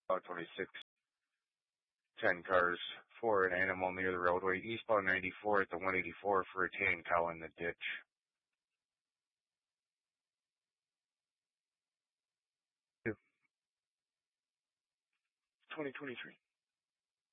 about 26, 10 cars for an animal near the roadway. Eastbound 94 at the 184 for a tan cow in the ditch. 2023.